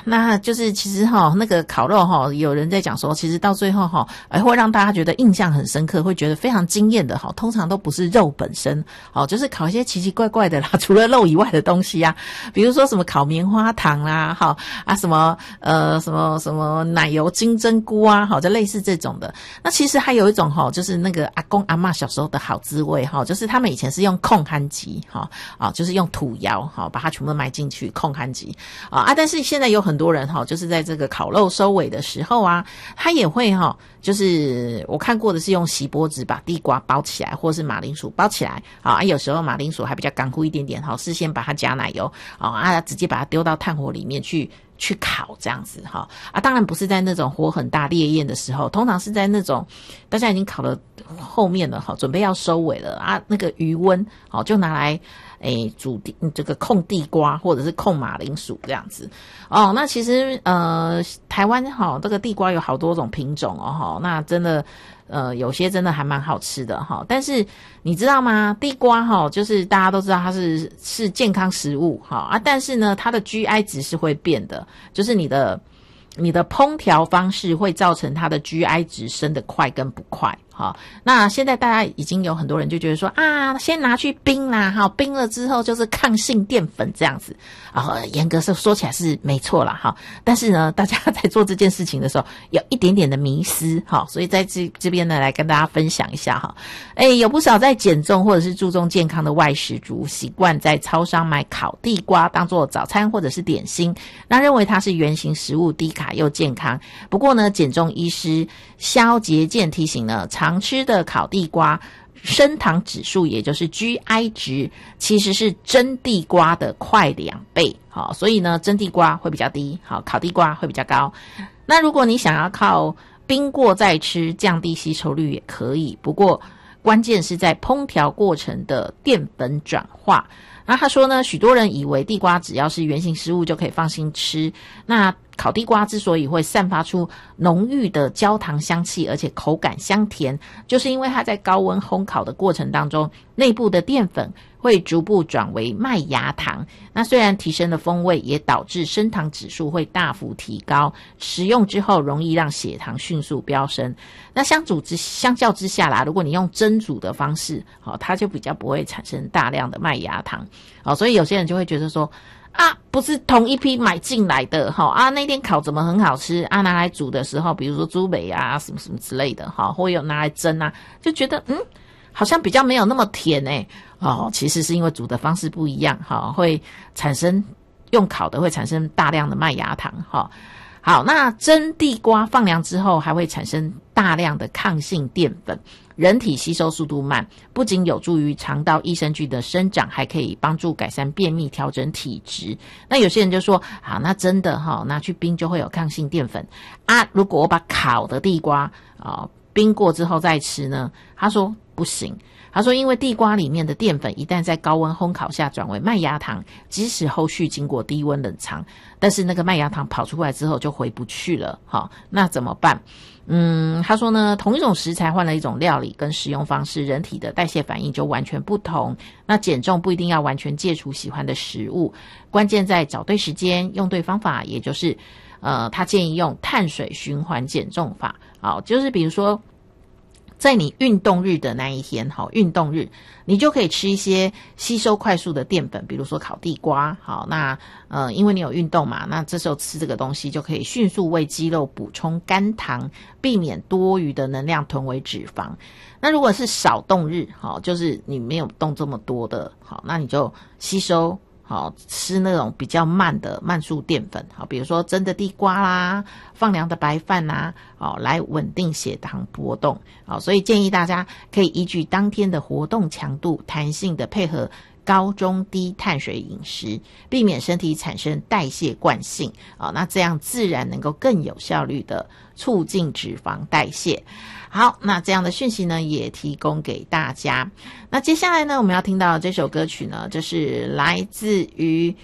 那就是其实那个烤肉有人在讲说，其实到最后会让大家觉得印象很深刻，会觉得非常惊艳的通常都不是肉本身就是烤一些奇奇怪怪的啦，除了肉以外的东西啊，比如说什么烤棉花糖啦什么什么奶油金针菇啊就类似这种的。那其实还有一种就是那个阿公阿嬷小时候的好滋味就是他们以前是用控憨机就是用土窑把它全部埋进去控憨机但是现在有很多人就是在这个烤肉收尾的时候啊，他也会就是我看过的是用锡箔纸把地瓜包起来，或是马铃薯包起来有时候马铃薯还比较干枯一点点事先把它加奶油直接把它丢到炭火里面去烤这样子当然不是在那种火很大烈焰的时候，通常是在那种大家已经烤了后面了准备要收尾了那个余温就拿来煮这个控地瓜或者是控马铃薯这样子那其实台湾这个地瓜有好多种品种那真的有些真的还蛮好吃的但是你知道吗？地瓜就是大家都知道它是健康食物但是呢它的 GI 值是会变的，就是你的烹调方式会造成它的 GI 值升得快跟不快那现在大家已经有很多人就觉得说先拿去冰啦冰了之后就是抗性淀粉这样子严格说起来是没错啦但是呢大家在做这件事情的时候有一点点的迷思所以在这边呢来跟大家分享一下有不少在减重或者是注重健康的外食族习惯在超商买烤地瓜当做早餐或者是点心，那认为它是原型食物，低卡又健康。不过呢减重医师萧杰健提醒呢，常吃的烤地瓜升糖指数也就是 GI 值其实是蒸地瓜的快2倍所以呢蒸地瓜会比较低烤地瓜会比较高。那如果你想要靠冰过再吃降低吸收率也可以，不过关键是在烹调过程的淀粉转化。那他说呢，许多人以为地瓜只要是原型食物就可以放心吃，那烤地瓜之所以会散发出浓郁的焦糖香气，而且口感香甜，就是因为它在高温烘烤的过程当中，内部的淀粉会逐步转为麦芽糖。那虽然提升了风味，也导致升糖指数会大幅提高，食用之后容易让血糖迅速飙升。那相较之下啦，如果你用蒸煮的方式它就比较不会产生大量的麦芽糖所以有些人就会觉得说不是同一批买进来的那天烤怎么很好吃拿来煮的时候，比如说猪尾什么什么之类的或有拿来蒸就觉得好像比较没有那么甜其实是因为煮的方式不一样会产生用烤的会产生大量的麦芽糖好，那蒸地瓜放凉之后还会产生大量的抗性淀粉，人体吸收速度慢，不仅有助于肠道益生菌的生长，还可以帮助改善便秘，调整体质。那有些人就说好，那真的拿去冰就会有抗性淀粉如果我把烤的地瓜冰过之后再吃呢？他说不行。他说因为地瓜里面的淀粉一旦在高温烘烤下转为麦芽糖，即使后续经过低温冷藏，但是那个麦芽糖跑出来之后就回不去了那怎么办？他说呢，同一种食材换了一种料理跟食用方式，人体的代谢反应就完全不同。那减重不一定要完全戒除喜欢的食物，关键在找对时间，用对方法，也就是他建议用碳水循环减重法就是比如说在你运动日的那一天运动日你就可以吃一些吸收快速的淀粉，比如说烤地瓜那因为你有运动嘛，那这时候吃这个东西就可以迅速为肌肉补充肝糖，避免多余的能量囤为脂肪。那如果是少动日就是你没有动这么多的那你就吸收吃那种比较慢的慢速淀粉比如说蒸的地瓜啦，放凉的白饭啦来稳定血糖波动所以建议大家可以依据当天的活动强度，弹性的配合高中低碳水饮食，避免身体产生代谢惯性那这样自然能够更有效率的促进脂肪代谢。好，那这样的讯息呢也提供给大家。那接下来呢我们要听到这首歌曲呢，这是来自于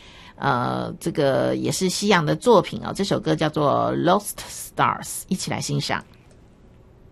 这个也是西洋的作品这首歌叫做 Lost Stars， 一起来欣赏。